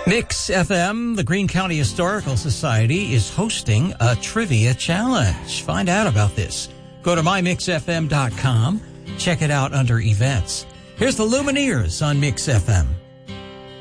Mix FM, the Greene County Historical Society, is hosting a trivia challenge. Find out about this. Go to mymixfm.com. Check it out under events. Here's the Lumineers on Mix FM.